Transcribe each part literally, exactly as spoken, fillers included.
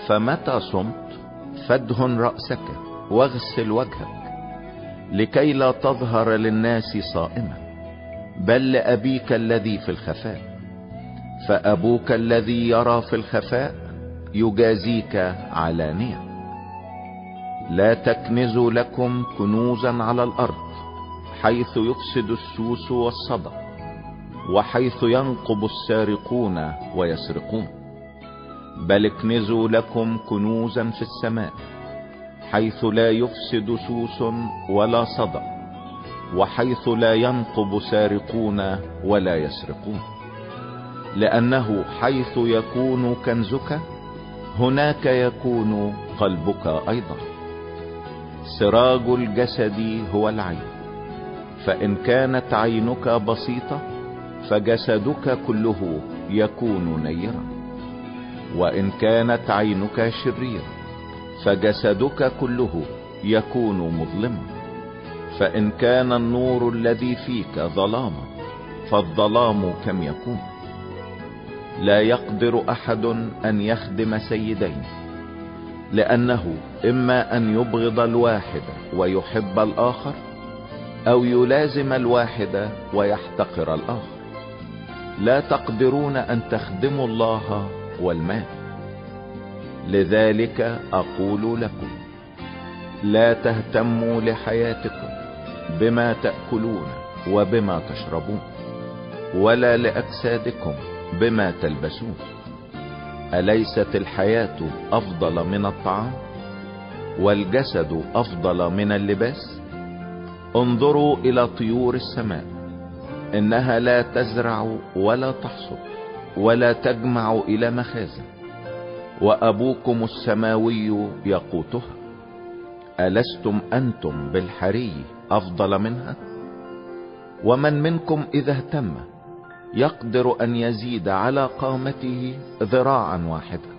فمتى صمت فادهن رأسك واغسل وجهك، لكي لا تظهر للناس صائما، بل لأبيك الذي في الخفاء، فأبوك الذي يرى في الخفاء يجازيك علانية. لا تكنزوا لكم كنوزا على الأرض، حيث يفسد السوس والصدى، وحيث ينقب السارقون ويسرقون، بل اكنزوا لكم كنوزا في السماء، حيث لا يفسد سوس ولا صدى، وحيث لا ينقب سارقون ولا يسرقون. لأنه حيث يكون كنزك هناك يكون قلبك أيضا. سراج الجسد هو العين، فإن كانت عينك بسيطة فجسدك كله يكون نيرا، وإن كانت عينك شريرة فجسدك كله يكون مظلما. فإن كان النور الذي فيك ظلاما فالظلام كم يكون. لا يقدر أحد أن يخدم سيدين، لأنه إما أن يبغض الواحد ويحب الآخر، أو يلازم الواحد ويحتقر الآخر. لا تقدرون أن تخدموا الله والمال. لذلك أقول لكم: لا تهتموا لحياتكم بما تأكلون وبما تشربون، ولا لأجسادكم بما تلبسون. أليست الحياة أفضل من الطعام، والجسد أفضل من اللباس؟ انظروا إلى طيور السماء، إنها لا تزرع ولا تحصد ولا تجمع إلى مخازن، وأبوكم السماوي يقوتها. ألستم أنتم بالحري أفضل منها؟ ومن منكم إذا اهتم يقدر أن يزيد على قامته ذراعا واحدا.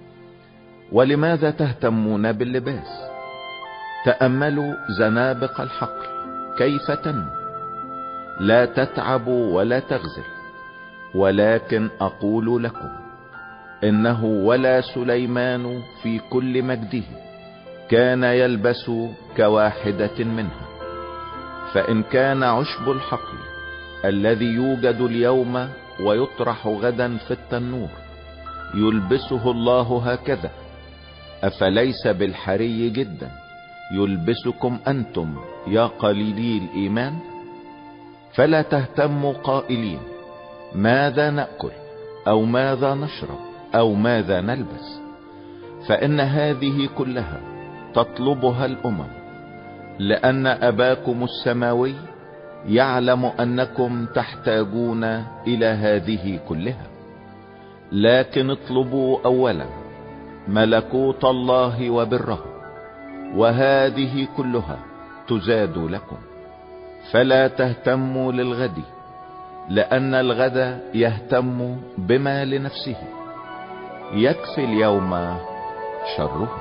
ولماذا تهتمون باللباس؟ تأملوا زنابق الحقل كيف تنمو، لا تتعب ولا تغزل. ولكن أقول لكم إنه ولا سليمان في كل مجده كان يلبس كواحدة منها. فإن كان عشب الحقل الذي يوجد اليوم ويطرح غدا في التنور يلبسه الله هكذا، أفليس بالحري جدا يلبسكم أنتم يا قليلي الإيمان؟ فلا تهتموا قائلين: ماذا نأكل، أو ماذا نشرب، أو ماذا نلبس؟ فإن هذه كلها تطلبها الأمم، لأن أباكم السماوي يعلم أنكم تحتاجون إلى هذه كلها. لكن اطلبوا أولا ملكوت الله وبره، وهذه كلها تزاد لكم. فلا تهتموا للغد، لأن الغد يهتم بما لنفسه، يكفي اليوم شره.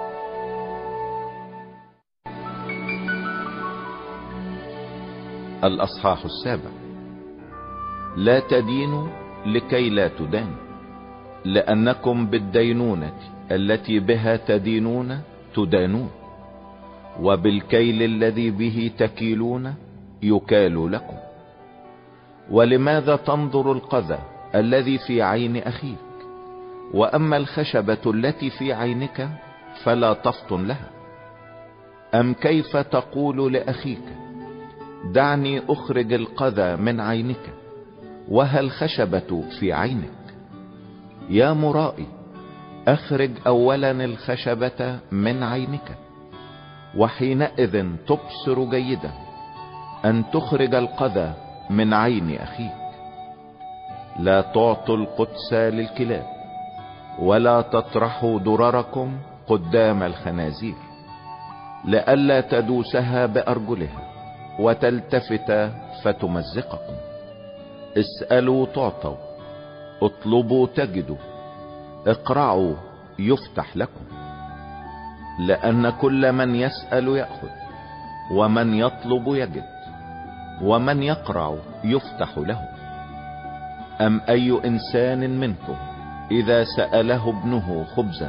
الأصحاح السابع. لا تدينوا لكي لا تدانوا، لأنكم بالدينونة التي بها تدينون تدانون، وبالكيل الذي به تكيلون يكال لكم. ولماذا تنظر القذى الذي في عين أخيك، وأما الخشبة التي في عينك فلا تفطن لها؟ أم كيف تقول لأخيك: دعني أخرج القذى من عينك، وها الخشبة في عينك؟ يا مرائي، أخرج أولا الخشبة من عينك، وحينئذ تبصر جيدا أن تخرج القذى من عين أخيك. لا تعطوا القدس للكلاب، ولا تطرحوا درركم قدام الخنازير، لئلا تدوسها بأرجلها وتلتفت فتمزقكم. اسألوا تعطوا، اطلبوا تجدوا، اقرعوا يفتح لكم. لأن كل من يسأل يأخذ، ومن يطلب يجد، ومن يقرع يفتح له. أم أي إنسان منكم إذا سأله ابنه خبزا